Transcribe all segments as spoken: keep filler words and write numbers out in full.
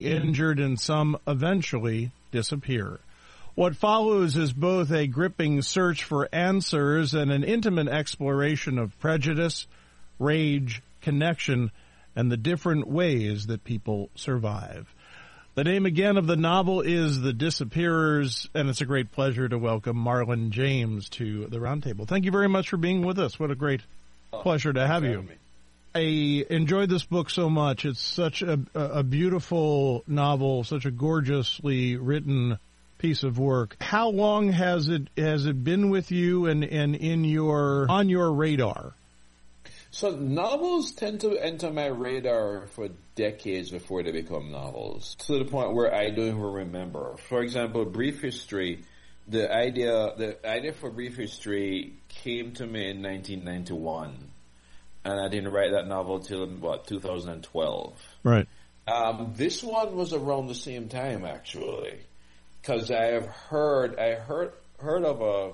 injured, and some eventually disappear. What follows is both a gripping search for answers and an intimate exploration of prejudice, rage, connection, and the different ways that people survive. The name again of the novel is The Disappearers, and it's a great pleasure to welcome Marlon James to the roundtable. Thank you very much for being with us. What a great oh, pleasure to have you. I enjoyed this book so much. It's such a, a beautiful novel, such a gorgeously written piece of work. How long has it has it been with you and, and in your on your radar? So novels tend to enter my radar for decades before they become novels, to the point where I don't even remember. For example, Brief History, the idea the idea for Brief History came to me in nineteen ninety-one, and I didn't write that novel till what two thousand twelve. Right. Um, this one was around the same time, actually, because I have heard I heard heard of a.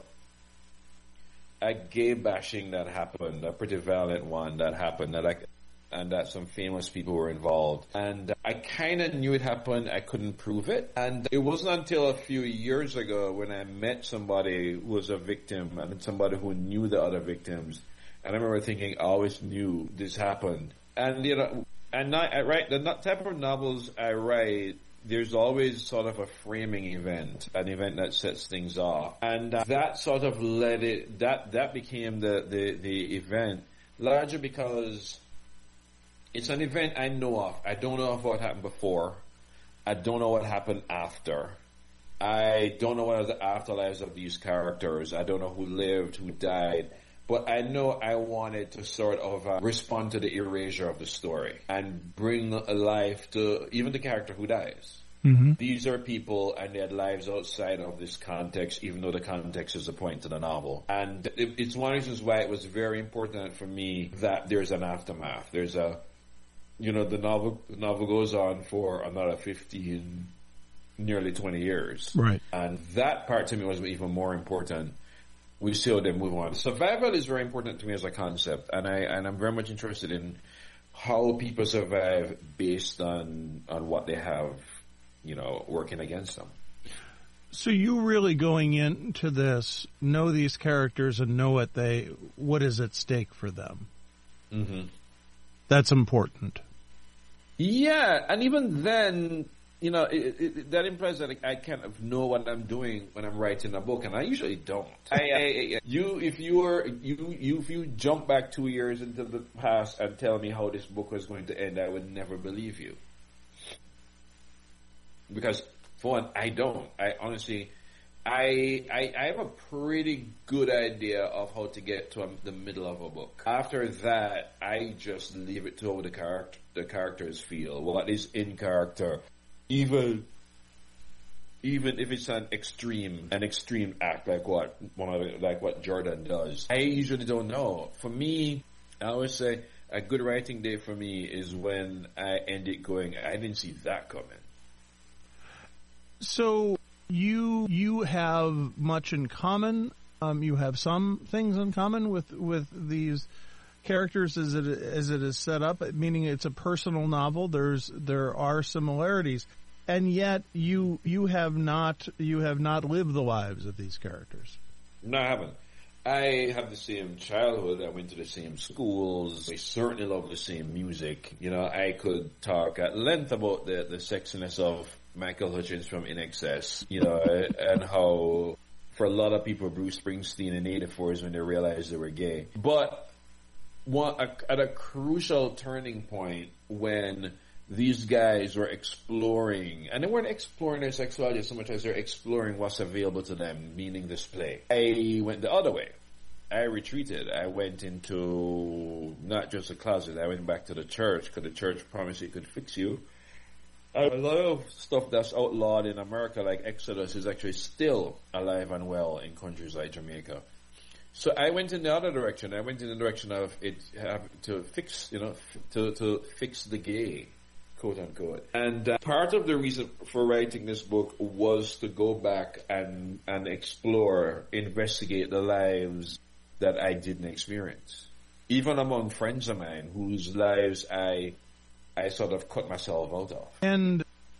a gay bashing that happened, a pretty violent one that happened, that I, and that some famous people were involved. And I kind of knew it happened. I couldn't prove it. And it wasn't until a few years ago when I met somebody who was a victim and somebody who knew the other victims. And I remember thinking, I always knew this happened. And, you know, and I, I write, the type of novels I write, there's always sort of a framing event, an event that sets things off. And uh, that sort of led it, that, that became the, the, the event, largely because it's an event I know of. I don't know of what happened before. I don't know what happened after. I don't know what are the afterlives of these characters. I don't know who lived, who died. But I know I wanted to sort of uh, respond to the erasure of the story and bring a life to even the character who dies. Mm-hmm. These are people and they had lives outside of this context, even though the context is the point to the novel. And it, it's one of the reasons why it was very important for me that there's an aftermath. There's a, you know, the novel, the novel goes on for another fifteen, nearly twenty years. Right. And that part to me was even more important. We see how they move on. Survival is very important to me as a concept, and I and I'm very much interested in how people survive based on on what they have, you know, working against them. So you really going into this know these characters and know what they what is at stake for them. Mm-hmm. That's important. Yeah, and even then, you know, it, it, that implies that I kind of know what I'm doing when I'm writing a book, and I usually don't. I, I, you, if you were, you, you, if you jump back two years into the past and tell me how this book was going to end, I would never believe you. Because, for one, I don't. I honestly, I, I, I have a pretty good idea of how to get to a, the middle of a book. After that, I just leave it to how the character, the characters feel, what is in character. Even, even if it's an extreme, an extreme act like what one of the, like what Jordan does, I usually don't know. For me, I always say a good writing day for me is when I end it going, I didn't see that coming. So you you have much in common. Um, you have some things in common with with these characters as it as it is set up, meaning it's a personal novel. There's there are similarities, and yet you you have not you have not lived the lives of these characters. No, I haven't. I have the same childhood. I went to the same schools. I certainly love the same music. You know, I could talk at length about the the sexiness of Michael Hutchence from I N X S. You know, and how for a lot of people, Bruce Springsteen in eighty-four is when they realized they were gay. But one, at a crucial turning point when these guys were exploring, and they weren't exploring their sexuality so much as they're exploring what's available to them, meaning display. I went the other way. I retreated. I went into not just a closet. I went back to the church because the church promised it could fix you. A lot of stuff that's outlawed in America, like Exodus, is actually still alive and well in countries like Jamaica. So I went in the other direction. I went in the direction of it have to fix, you know, to to fix the gay, quote unquote. And uh, part of the reason for writing this book was to go back and and explore, investigate the lives that I didn't experience, even among friends of mine whose lives I I sort of cut myself out of. And